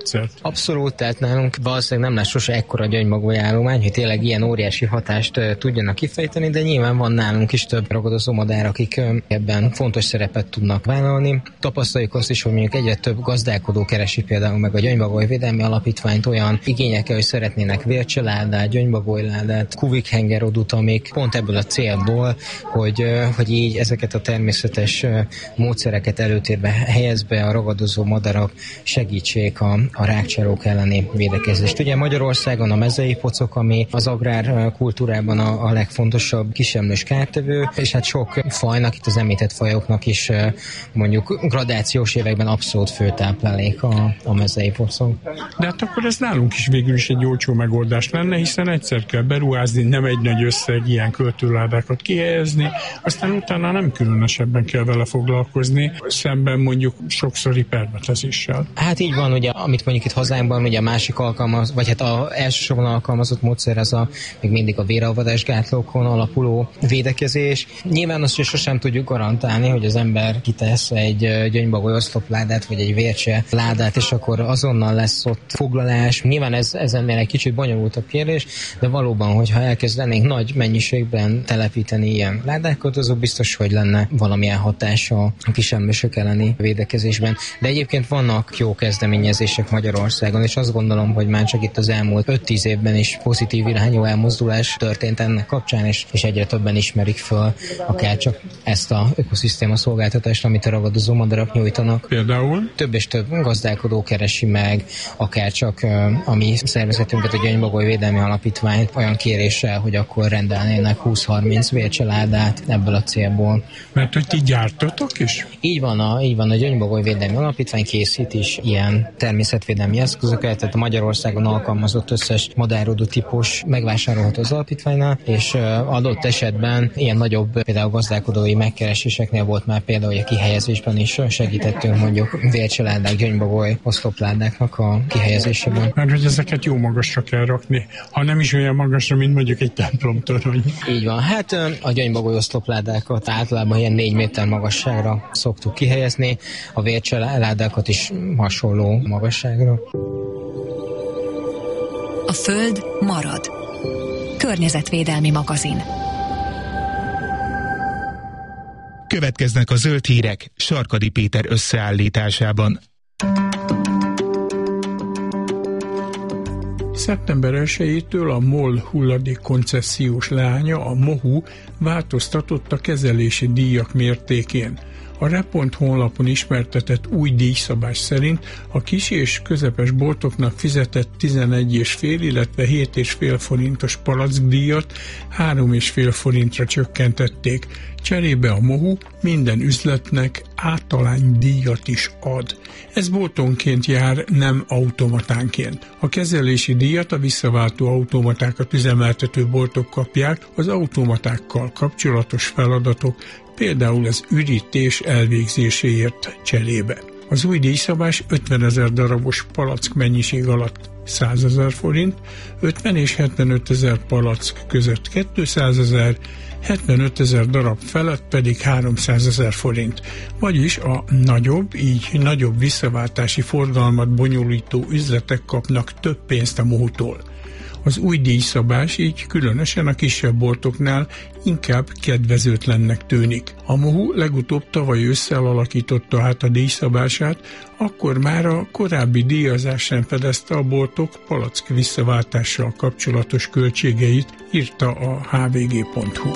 Abszolút, tehát nálunk valószínűleg nem lesz sose ekkora gyöngymagoly állomány, hogy tényleg ilyen óriási hatást tudjanak kifejteni, de nyilván van nálunk is több ragadozó madár, akik ebben fontos szerepet tudnak vállalni. Tapasztaljuk azt is, hogy mondjuk egyre több gazdálkodó keresi például meg a Gyöngybagoly Védelmi Alapítványt olyan igényekkel, hogy szeretnének vércseládát, gyöngybagolyládát, kuvikhengerodut, amik pont ebből a célból, hogy így ezeket a természetes módszereket előtérbe helyezve a ragadozó madarak segítsék a rákcsálók elleni védekezést. Ugye Magyarországon a mezei pocok, ami az agrárkultúrában a legfontosabb kisemlős kártevő, és hát sok fajnak, itt az említett fajoknak is mondjuk gradációs években abszolút főtáplálék a mezei pocok. De hát akkor ez nálunk is végül is egy olcsó megoldás lenne, hiszen egyszer kell beruházni, nem egy nagy összeg ilyen költőládákat kihelyezni, aztán utána nem különösebben kell vele foglalkozni, szemben mondjuk sokszori permetezéssel. Hát így van, ugye, amit mondjuk itt hazánkban, ugye a másik vagy hát elsősorban alkalmazott módszer az még mindig a véralvadásgátlókon alapuló védekezés. Nyilván azt, hogy sosem tudjuk garantálni, hogy az ember kitesz egy gyöngybagoly oszlopládát, vagy egy vércse ládát, és akkor azonnal lesz ott foglalás. Nyilván ez ennél egy kicsit bonyolultabb kérdés, de valóban, hogyha elkezdenénk nagy mennyiségben telepíteni ilyen ládákat, azok biztos, hogy lenne valamilyen hatása a kisemlősök elleni védekezésben. De egyébként vannak jó kezdeményezések Magyarországon, és azt gondolom, hogy már csak itt az elmúlt 5-10 évben is pozitív irányú elmozdulás történt ennek kapcsán, és egyre többen ismerik föl akár csak ezt a ökoszisztéma szolgáltatást, amit a ragadozó madarak nyújtanak. Például? Több és több gazdálkodó keresi meg, akár csak a mi szervezetünket, a Gyöngybagoly Védelmi Alapítványt olyan kéréssel, hogy akkor rendelnének 20-30 vércseládát ebből a célból. Mert hogy ti gyártotok is? Így van, a Gyöngybagoly Védelmi Alapítvány készít is ilyen természetvédelmi eszközöket, tehát a Magyarországon alkalmazott összes madárodó típus megvásárolható az alapítványnál, és adott esetben ilyen nagyobb például gazdálkodói megkereséseknél volt már például, hogy a kihelyezésben is segítettünk mondjuk vércseládák, gyöngybagoly oszlopládáknak a kihelyezésében. Mert hogy ezeket jó magasra kell rakni, ha nem is olyan magasra, mint mondjuk egy templomtorony. Így van, hát a gyöngybagoly oszlopládákat általában ilyen 4 méter magasságra szoktuk kihelyezni, a vércseládákat is hasonló magasságra. A Föld marad. Környezetvédelmi magazin. Következnek a zöld hírek Sarkady Péter összeállításában. Szeptember 1-től a MOL hulladék koncesziós leánya, a MOHU változtatott a kezelési díjak mértékén. A Repont honlapon ismertetett új díjszabás szerint a kis és közepes boltoknak fizetett 11,5, illetve 7,5 forintos palackdíjat 3,5 forintra csökkentették. Cserébe a MOHU minden üzletnek általánydíjat is ad. Ez boltonként jár, nem automatánként. A kezelési díjat a visszaváltó automatákat üzemeltető boltok kapják, az automatákkal kapcsolatos feladatok, például az ürítés elvégzéséért cserébe. Az új díjszabás 50 000 darabos palack mennyiség alatt 100 000 forint, 50 és 75 000 palack között 200 000, 75 000 darab felett pedig 300 000 forint. Vagyis a nagyobb, így nagyobb visszaváltási forgalmat bonyolító üzletek kapnak több pénzt a MOHU-tól. Az új díjszabás így különösen a kisebb boltoknál inkább kedvezőtlennek tűnik. A MOHU legutóbb tavaly ősszel alakította át a díjszabását, akkor már a korábbi díjazás sem fedezte a boltok palack visszaváltással kapcsolatos költségeit, írta a hvg.hu.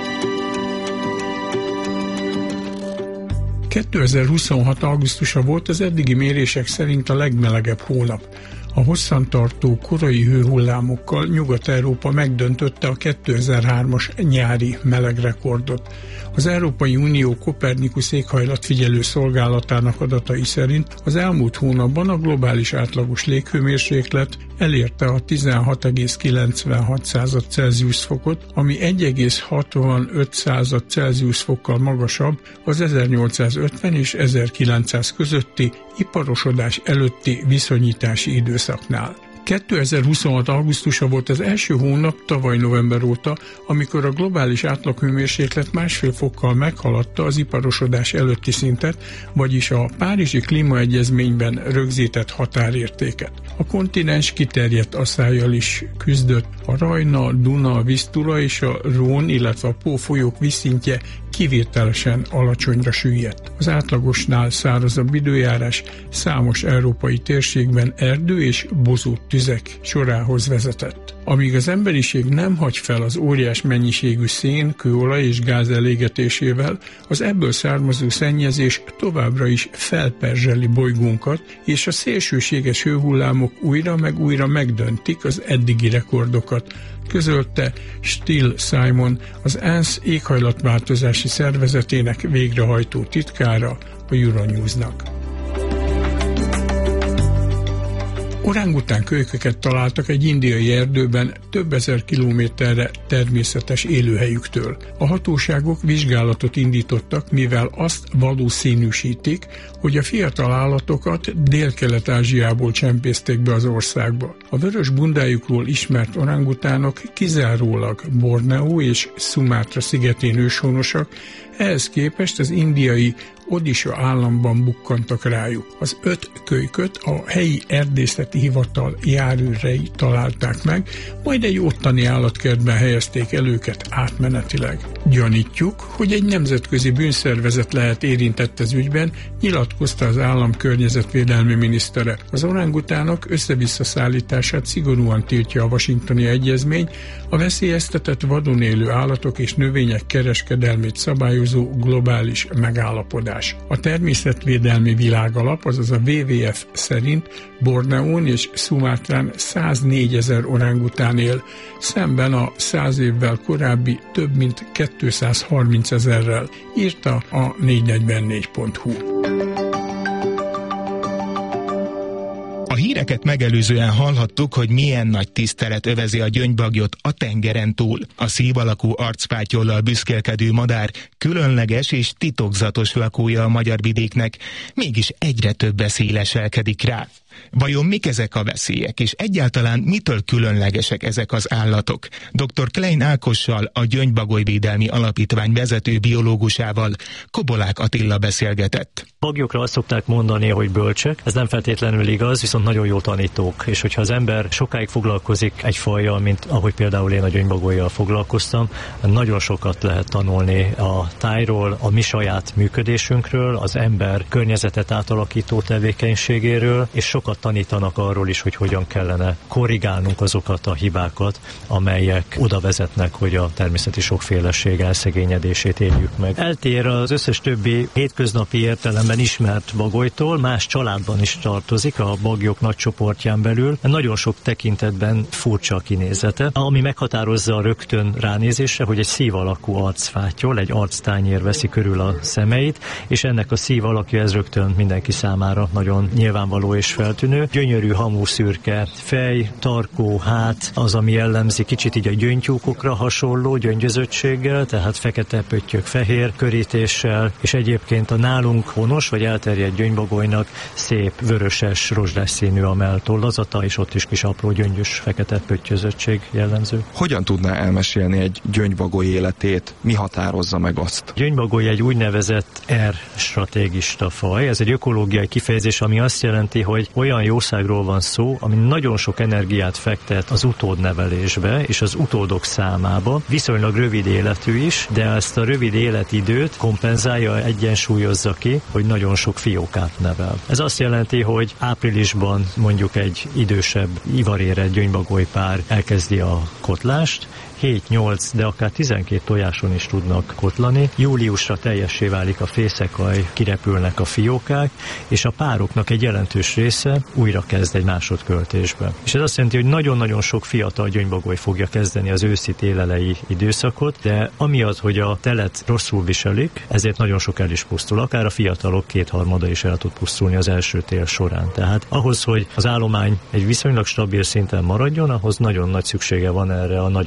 2026. augusztusa volt az eddigi mérések szerint a legmelegebb hónap. A hosszantartó korai hőhullámokkal Nyugat-Európa megdöntötte a 2003-as nyári melegrekordot. Az Európai Unió Kopernikusz éghajlatfigyelő szolgálatának adatai szerint az elmúlt hónapban a globális átlagos léghőmérséklet elérte a 16,96 Celsius fokot, ami 1,65 Celsius fokkal magasabb az 1850 és 1900 közötti iparosodás előtti viszonyítási időszaknál. 2026. augusztusa volt az első hónap tavaly november óta, amikor a globális átlaghőmérséklet 1,5 fokkal meghaladta az iparosodás előtti szintet, vagyis a Párizsi Klímaegyezményben rögzített határértéket. A kontinens kiterjedt asszállyal is küzdött. A Rajna, Duna, a Visztula és a Rhône, illetve a Pó folyók vízszintje kivételesen alacsonyra süllyedt. Az átlagosnál szárazabb időjárás számos európai térségben erdő és bozót tüzek sorához vezetett. Amíg az emberiség nem hagy fel az óriás mennyiségű szén, kőolaj és gáz elégetésével, az ebből származó szennyezés továbbra is felperzseli bolygónkat, és a szélsőséges hőhullámok újra meg újra megdöntik az eddigi rekordokat, közölte Still Simon, az ENSZ éghajlatváltozási szervezetének végrehajtó titkára a Euronews-nak. Orángután kölykeket találtak egy indiai erdőben több ezer kilométerre természetes élőhelyüktől. A hatóságok vizsgálatot indítottak, mivel azt valószínűsítik, hogy a fiatal állatokat Dél-Kelet-Ázsiából csempészték be az országba. A vörös bundájukról ismert orángutánok kizárólag Borneo és Szumátra szigetén őshonosak, ehhez képest az indiai Odisha államban bukkantak rájuk. Az 5 kölyköt a helyi erdészeti hivatal járőrei találták meg, majd egy ottani állatkertben helyezték el őket átmenetileg. Gyanítjuk, hogy egy nemzetközi bűnszervezet lehet érintett az ügyben, nyilatkozta az állam környezetvédelmi minisztere. Az orángutánok össze-vissza szállítását szigorúan tiltja a Washingtoni Egyezmény, a veszélyeztetett vadon élő állatok és növények kereskedelmét szabályozó globális megállapodás. A Természetvédelmi Világalap, azaz a WWF szerint Borneón és Szumátrán 104 000 orángután él, szemben a 100 évvel korábbi több mint 230 000-rel, írta a 444.hu. A híreket megelőzően hallhattuk, hogy milyen nagy tisztelet övezi a gyöngybagyot a tengeren túl. A szív alakú arcpátyollal büszkélkedő madár különleges és titokzatos lakója a magyar vidéknek, mégis egyre több veszély leselkedik rá. Vajon mik ezek a veszélyek, és egyáltalán mitől különlegesek ezek az állatok? Dr. Klein Ákossal, a Gyöngybagolyvédelmi Alapítvány vezető biológusával Kobolák Attila beszélgetett. Bagyokra azt szokták mondani, hogy bölcsek, ez nem feltétlenül igaz, viszont nagyon jó tanítók, és hogyha az ember sokáig foglalkozik egy fajjal, mint ahogy például én a gyöngybagolyjal foglalkoztam, nagyon sokat lehet tanulni a tájról, a mi saját működésünkről, az ember környezetet átalakító tevékenységéről, és sokat tanítanak arról is, hogy hogyan kellene korrigálnunk azokat a hibákat, amelyek oda vezetnek, hogy a természeti sokféleség elszegényedését éljük meg. Eltér az összes többi hétköznapi értelemben ismert bagolytól, más családban is tartozik, a bagyok nagy csoportján belül. Nagyon sok tekintetben furcsa a kinézete, ami meghatározza rögtön ránézésre, hogy egy szív alakú arcfátyol, egy arctányér veszi körül a szemeit, és ennek a szív alakja ez rögtön mindenki számára nagyon nyilvánvaló és feltűnő. Gyönyörű hamú szürke fej, tarkó, hát, az, ami jellemzi kicsit így a gyöngytyúkokra hasonló gyöngyözöttséggel, tehát fekete pöttyök fehér körítéssel, és egyébként a nálunk honos vagy elterjedt gyöngybagolynak szép vöröses, rozsdás színű a melltollazata, és ott is kis apró gyöngyös fekete pöttyözöttség jellemző. Hogyan tudná elmesélni egy gyöngybagoly életét? Mi határozza meg azt? A gyöngybagoly egy úgynevezett R-stratégista faj. Ez egy ökológiai kifejezés, ami azt jelenti, hogy olyan jószágról van szó, ami nagyon sok energiát fektet az utódnevelésbe és az utódok számába. Viszonylag rövid életű is, de ezt a rövid életidőt kompenzálja, egyensúlyozza ki, hogy nagyon sok fiókát nevel. Ez azt jelenti, hogy áprilisban mondjuk egy idősebb, ivarérett gyöngybagolypár elkezdi a kotlást, 7-8, de akár 12 tojáson is tudnak kotlani. Júliusra teljessé válik a fészekaj, kirepülnek a fiókák, és a pároknak egy jelentős része újra kezd egy másodköltésbe. És ez azt jelenti, hogy nagyon-nagyon sok fiatal gyöngybagoly fogja kezdeni az őszi télelei időszakot, de amiatt, hogy a telet rosszul viselik, ezért nagyon sok el is pusztul. Akár a fiatalok 2/3 is el tud pusztulni az első tél során. Tehát ahhoz, hogy az állomány egy viszonylag stabil szinten maradjon, ahhoz nagyon nagy szüksége van erre a nagyon nagy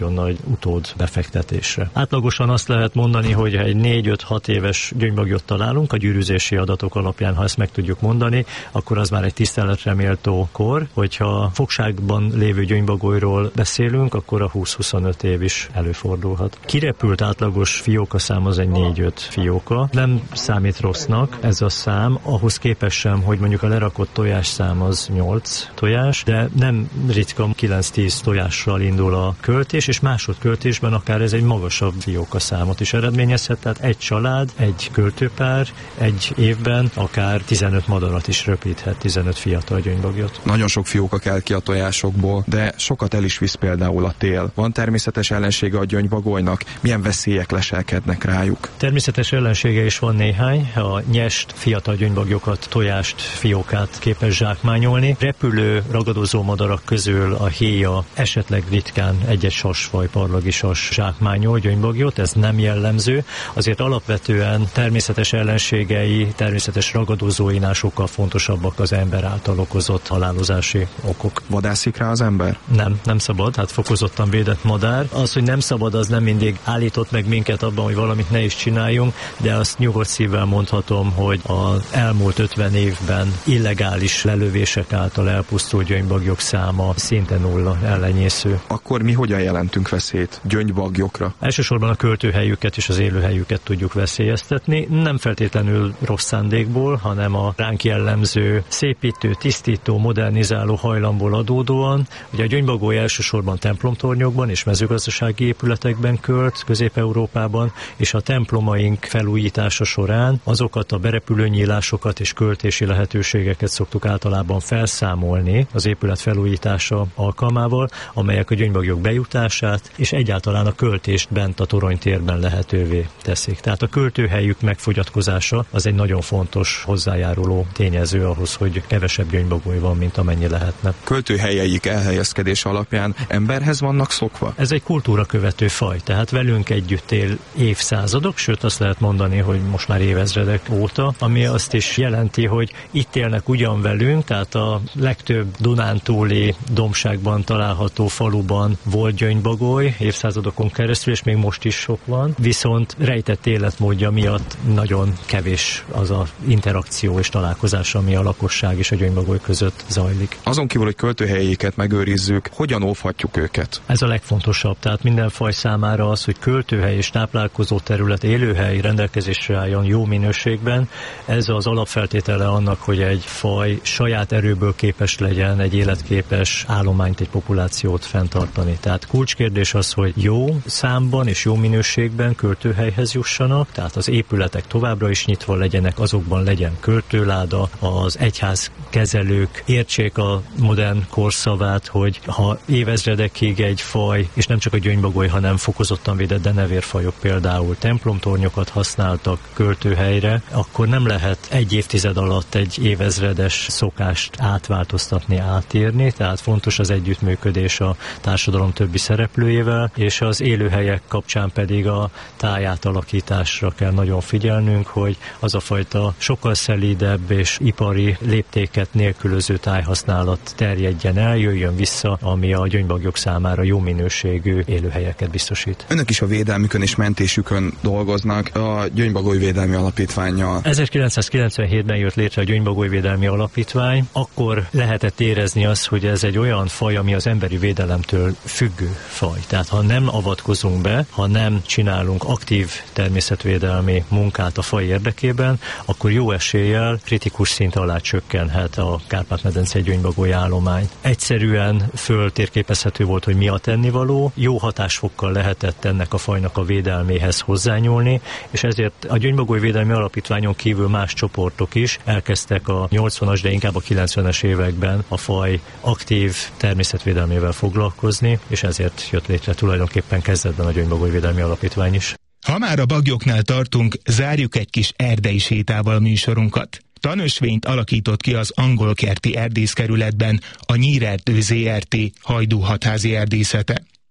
utód befektetésre. Átlagosan azt lehet mondani, hogy egy 4-5-6 éves gyöngybagyot találunk a gyűrűzési adatok alapján, ha ezt meg tudjuk mondani, akkor az már egy tiszteletre méltó kor. Hogyha fogságban lévő gyöngybagolyról beszélünk, akkor a 20-25 év is előfordulhat. Kirepült átlagos fiókaszám az egy 4-5 fióka. Nem számít rossznak ez a szám, ahhoz képest sem, hogy mondjuk a lerakott tojásszám az 8 tojás, de nem ritka 9-10 tojással indul a költés, és másodköltésben akár ez egy magasabb fiókaszámot is eredményezhet, tehát egy család, egy költőpár egy évben akár 15 madarat is röpíthet, 15 fiatal gyöngybagyot. Nagyon sok fióka kell ki a tojásokból, de sokat el is visz például a tél. Van természetes ellensége a gyöngybagolynak? Milyen veszélyek leselkednek rájuk? Természetes ellensége is van néhány. A nyest, fiatal gyöngybagyokat, tojást, fiókát képes zsákmányolni. Repülő, ragadozó madarak közül a héja esetleg ritkán egy-egy sasfaj, parlagi sas zsákmányol gyöngybagyot, ez nem jellemző. Azért alapvetően természetes ellenségei, természetes ragadozóinál sokkal fontosabbak az ember által okozott halálozási okok. Vadászik rá az ember? Nem szabad, hát fokozottan védett madár. Az, hogy nem szabad, az nem mindig állított meg minket abban, hogy valamit ne is csináljunk, de azt nyugodt szívvel mondhatom, hogy az elmúlt 50 évben illegális lelövések által elpusztult gyöngybagyok száma szinte nulla, ellenyésző. Akkor mi hogyan jelentünk veszélyt gyöngybagyokra? Elsősorban a költőhelyüket és az élőhelyüket tudjuk veszélyeztetni, nem feltétlenül rossz szándékból, hanem a ránk jellemző szépítő, tisztító, modernizáló hajlamból adódóan. Ugye a gyöngybagoly elsősorban templomtornyokban és mezőgazdasági épületekben költ Közép-Európában, és a templomaink felújítása során azokat a berepülő nyílásokat és költési lehetőségeket szoktuk általában felszámolni az épület felújítása alkalmával, amelyek a gyöngybagyok bejutását és egyáltalán a költést bent a toronytérben lehetővé teszik. Tehát a költőhelyük megfogyatkozása az egy nagyon fontos hozzájáruló tényező ahhoz, hogy kevesebb gyöngybagoly van, mint amennyi lehetne. Költőhelyeik elhelyezkedése alapján emberhez vannak szokva? Ez egy kultúrakövető faj, tehát velünk együtt él évszázadok, sőt azt lehet mondani, hogy most már évezredek óta, ami azt is jelenti, hogy itt élnek ugyan velünk, tehát a legtöbb dunántúli dombságban található faluban volt gyöngybagoly évszázadokon keresztül, és még most is sok van, viszont rejtett életmódja miatt nagyon kevés az a interakció és találkozás, ami a lakosság és a gyöngybagoly között zajlik. Azon kívül, hogy költőhelyeiket megőrizzük, hogyan óvhatjuk őket? Ez a legfontosabb, tehát minden faj számára az, hogy költőhely és táplálkozó terület, élőhely rendelkezésre álljon jó minőségben. Ez az alapfeltétele annak, hogy egy faj saját erőből képes legyen egy életképes állományt, egy populációt fenntartani. Tehát kulcskérdés az, hogy jó számban és jó minőségben költőhelyhez jussanak, tehát az épületek továbbra is nyitva legyenek, azokban legyen költőláda, az egyház kezelők értsék a modern korszavát, hogy ha évezredekig egy faj, és nem csak a gyöngybagoly, hanem fokozottan védett denevérfajok például templomtornyokat használtak költőhelyre, akkor nem lehet egy évtized alatt egy évezredes szokást átváltoztatni, átírni, tehát fontos az együttműködés a társadalom többi szereplőjével, és az élőhelyek kapcsán pedig a tájátalakításra kell nagyon figyelnünk, hogy az a fajta sokkal szelídebb és ipari léptéket nélkülöző tájhasználat terjedjen el, jöjjön vissza, ami a gyöngybagyok számára jó minőségű élőhelyeket biztosít. Önök is a védelmükön és mentésükön dolgoznak a Gyöngybagoly Védelmi Alapítvánnyal. 1997-ben jött létre a Gyöngybagoly Védelmi Alapítvány. Akkor lehetett érezni azt, hogy ez egy olyan faj, ami az emberi védelemtől függő faj. Tehát ha nem avatkozunk be, ha nem csinálunk aktív természetvédelmi munkát a faj érdekében, akkor jó eséllyel kritikus szint alá csökkenhet a Kárpát-medencei gyöngybagoly állomány. Egyszerűen föltérképezhető volt, hogy mi a tennivaló, jó hatásfokkal lehetett ennek a fajnak a védelméhez hozzányúlni, és ezért a Gyöngybagoly Védelmi Alapítványon kívül más csoportok is elkezdtek a 80-as, de inkább a 90-es években a faj aktív természetvédelmével foglalkozni, és ezért jött létre tulajdonképpen kezdetben a Gyöngybagoly Védelmi Alapítvány is. Ha már a baglyoknál tartunk, zárjuk egy kis erdei sétával műsorunkat. Tanösvényt alakított ki az Angolkerti erdészkerületben a Nyírerdő ZRT Hajdú hatházi erdészete.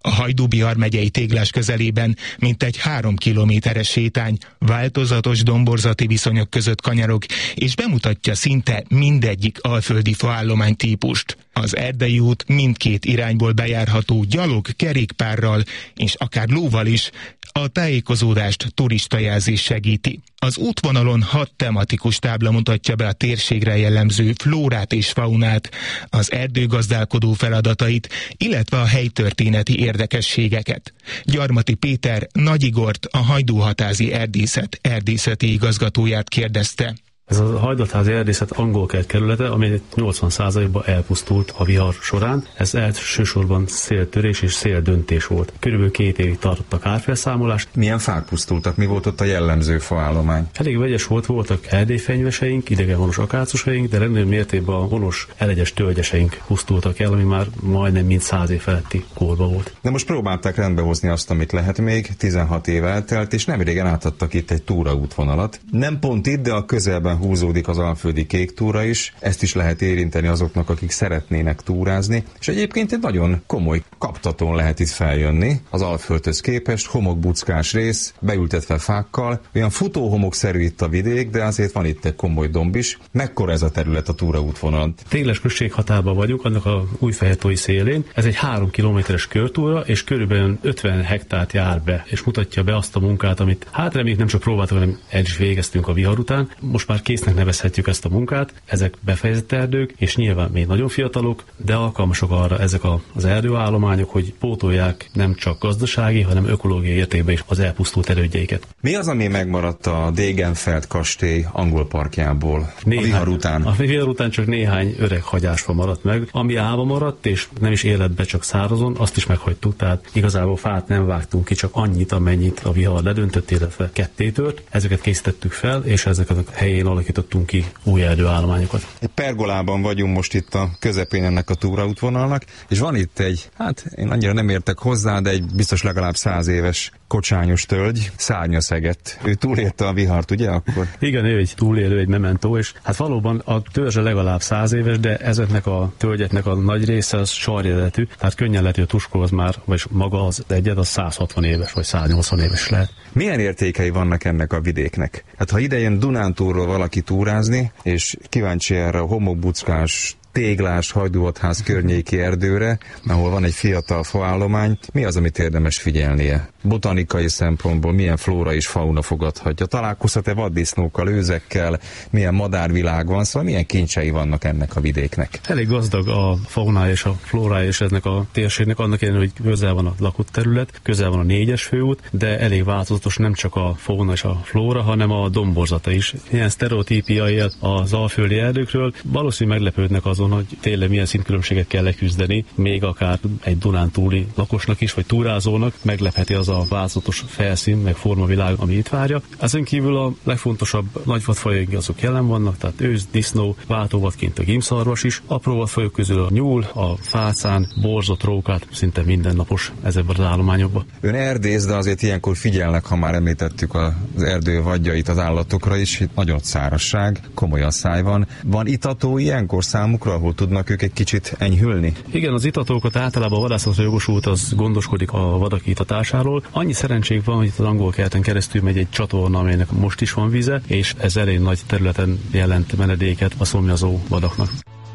A Hajdú-Bihar megyei Téglás közelében mintegy 3 kilométeres sétány változatos domborzati viszonyok között kanyarog, és bemutatja szinte mindegyik alföldi faállomány típust. Az Erdei út mindkét irányból bejárható gyalog, kerékpárral és akár lóval is, a tájékozódást turistajelzés segíti. Az útvonalon 6 tematikus tábla mutatja be a térségre jellemző flórát és faunát, az erdőgazdálkodó feladatait, illetve a helytörténeti érdekességeket. Gyarmati Péter Nagy Igort, a Hajdú-Hatázi erdészeti igazgatóját kérdezte. Ez a Hajdú-Hatázi erdészet angolkert kerülete, ami 80%-ban elpusztult a vihar során. Ez elsősorban széltörés és széldöntés volt. Körülbelül 2 évig tartott a kárfelszámolás. Milyen fák pusztultak? Mi volt ott a jellemző faállomány? Elég vegyes voltak erdélyfenyveseink, idegenhonos akácusaink, de legnagyobb mértékben a honos elegyes tölgyeseink pusztultak el, ami már majdnem mind 100 év feletti korban volt. De most próbálták rendbehozni azt, amit lehet még, 16 év eltelt, és nem régen átadtak itt egy túraútvonalat. Nem pont itt, de a közelben húzódik az alföldi kék túra is, ezt is lehet érinteni azoknak, akik szeretnének túrázni, és egyébként egy nagyon komoly kaptatón lehet itt feljönni, az Alföldhöz képest, homokbuckás rész, beültetve fákkal, olyan futóhomokszerű itt a vidék, de azért van itt egy komoly domb is. Mekkora ez a terület a túraútvonal? Téglás község határban vagyunk, annak a Újfehértói szélén. Ez egy 3 kilométeres körtúra, és körülbelül 50 hektárt jár be, és mutatja be azt a munkát, amit reméljük nem csak próbáltuk, hanem el is végeztünk a vihar után. Most már késznek nevezhetjük ezt a munkát, ezek befejezett erdők, és nyilván még nagyon fiatalok, de alkalmasok arra ezek az erdőállományok, hogy pótolják nem csak gazdasági, hanem ökológiai értékben is az elpusztult erődjeiket. Mi az, ami megmaradt a Degenfeld kastély angol parkjából a vihar után? A vihar után csak néhány öreg hagyásfa maradt meg, ami állva maradt, és nem is életbe, csak szárazon, azt is meghagytuk, tehát igazából fát nem vágtunk ki, csak annyit, amennyit a vihar ledöntött, illetve kettétört. Ezeket készítettük fel, és ezeket a helyén alakítottunk ki új erdőállományokat. Egy pergolában vagyunk most itt a közepén ennek a túraútvonalnak, és van itt egy, én annyira nem értek hozzá, de egy biztos legalább 100 éves kocsányos tölgy, Szárnyaszegett. Ő túlélte a vihart, ugye akkor? Igen, ő egy túlélő, egy mementó, és valóban a törzse legalább 100 éves, de ezeknek a tölgyeknek a nagy része az sarjeletű, tehát könnyen lehet, hogy a tuskó az már, vagy maga az egyed, az 160 éves, vagy 180 éves lehet. Milyen értékei vannak ennek a vidéknek? Hát ha idejön Dunántúlról valaki túrázni, és kíváncsi erre a homokbuckás, téglás, Hajdú-Hatház környéki erdőre, ahol van egy fiatal faállomány, mi az, amit érdemes figyelnie? Botanikai szempontból milyen flóra és fauna fogadhatja? Találkozhat-e vaddisznókkal, őzekkel, milyen madárvilág van, szóval milyen kincsei vannak ennek a vidéknek? Elég gazdag a faunája és a flórája és ennek a térségnek, annak ellenére, hogy közel van a lakott terület, közel van a 4-es főút, de elég változatos nem csak a fauna és a flóra, hanem a domborzata is. Ilyen sztereotípia él az alföldi erdőkről, valószínűleg meglepődnek azon, hogy tényleg milyen szintkülönbséget kell leküzdeni, még akár egy dunántúli lakosnak is, vagy túrázónak meglepheti az a változatos felszín, meg formavilág, ami itt várja. Ezen kívül a legfontosabb nagyvadfajok azok jelen vannak, tehát ősz, disznó, váltóvadként a gímszarvas is, apró vadfajok közül a nyúl, a fácán, borzot, rókát, szinte mindennapos ezekben az állományokban. Ön erdész, de azért ilyenkor figyelnek, ha már említettük az erdő vadjait az állatokra is, itt nagyon szárazság, komoly asszály van. Van itató ilyenkor számukra, ahol tudnak ők egy kicsit enyhülni? Igen, az itatókat általában a vadászatra jogosult az gondoskodik a vadak itatásáról. Annyi szerencsénk van, hogy itt az angol kerten keresztül megy egy csatorna, amelynek most is van vize, és ez elég nagy területen jelent menedéket a szomjazó vadaknak.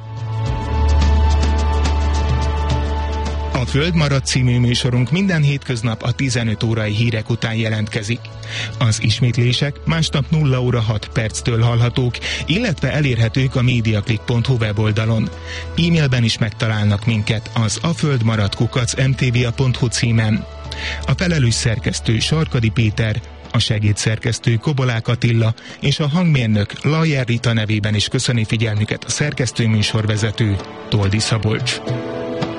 A Földmarad című műsorunk minden hétköznap a 15 órai hírek után jelentkezik. Az ismétlések másnap 0 óra 6 perctől hallhatók, illetve elérhetők a mediaclick.hu weboldalon. E-mailben is megtalálnak minket az aföldmaradkukac.mtva.hu címen. A felelős szerkesztő Sarkadi Péter, a segédszerkesztő Kobolák Attila és a hangmérnök Lajer Rita nevében is köszöni figyelmüket a szerkesztő műsorvezető Toldi Szabolcs.